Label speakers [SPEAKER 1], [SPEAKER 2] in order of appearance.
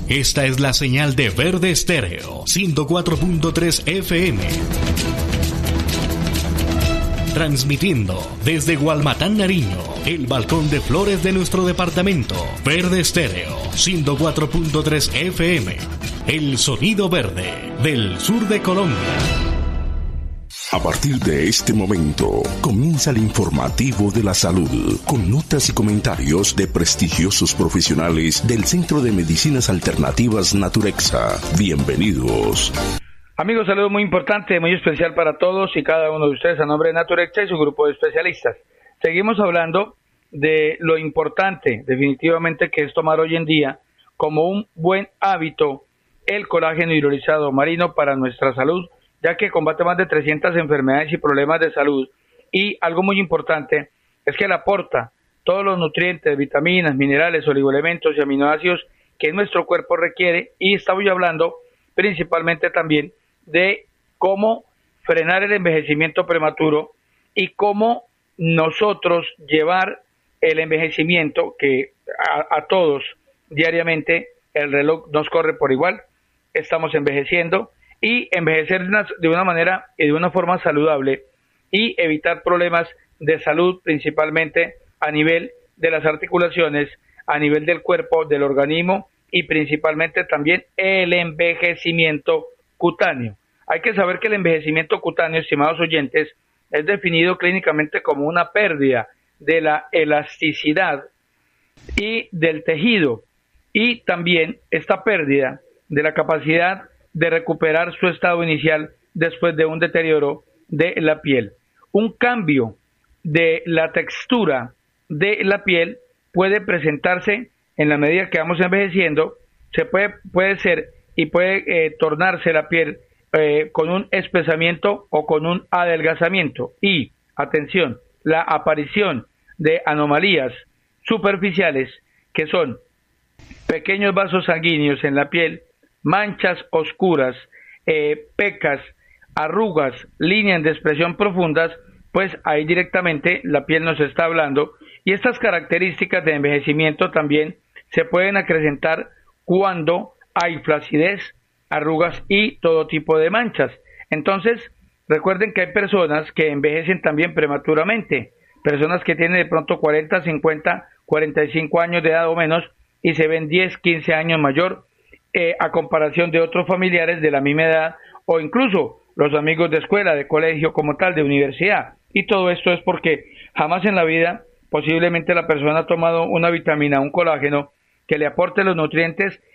[SPEAKER 1] Esta es la señal de Verde Estéreo, 104.3 FM. Transmitiendo desde Gualmatán, Nariño, el balcón de flores de nuestro departamento. Verde Estéreo, 104.3 FM. El sonido verde del sur de Colombia.
[SPEAKER 2] A partir de este momento, comienza el informativo de la salud, con notas y comentarios de prestigiosos profesionales del Centro de Medicinas Alternativas Naturexa. Bienvenidos.
[SPEAKER 3] Amigos, saludo muy importante, muy especial para todos y cada uno de ustedes a nombre de Naturexa y su grupo de especialistas. Seguimos hablando de lo importante, definitivamente, que es tomar hoy en día como un buen hábito el colágeno hidrolizado marino para nuestra salud, ya que combate más de 300 enfermedades y problemas de salud. Y algo muy importante es que le aporta todos los nutrientes, vitaminas, minerales, oligoelementos y aminoácidos que nuestro cuerpo requiere. Y estamos hablando principalmente también de cómo frenar el envejecimiento prematuro y cómo nosotros llevar el envejecimiento, que a todos diariamente el reloj nos corre por igual, estamos envejeciendo, y envejecer de una manera y de una forma saludable y evitar problemas de salud, principalmente a nivel de las articulaciones, a nivel del cuerpo, del organismo, y principalmente también el envejecimiento cutáneo. Hay que saber que el envejecimiento cutáneo, estimados oyentes, es definido clínicamente como una pérdida de la elasticidad y del tejido, y también esta pérdida de la capacidad de recuperar su estado inicial después de un deterioro de la piel. Un cambio de la textura de la piel puede presentarse en la medida que vamos envejeciendo. Se puede ser y puede tornarse la piel con un espesamiento o con un adelgazamiento. Y, atención, la aparición de anomalías superficiales, que son pequeños vasos sanguíneos en la piel, manchas oscuras, pecas, arrugas, líneas de expresión profundas, pues ahí directamente la piel nos está hablando. Y estas características de envejecimiento también se pueden acrecentar cuando hay flacidez, arrugas y todo tipo de manchas. Entonces, recuerden que hay personas que envejecen también prematuramente, personas que tienen de pronto 40, 50, 45 años de edad o menos y se ven 10, 15 años mayor, a comparación de otros familiares de la misma edad, o incluso los amigos de escuela, de colegio como tal, de universidad. Y todo esto es porque jamás en la vida posiblemente la persona ha tomado una vitamina, un colágeno, que le aporte los nutrientes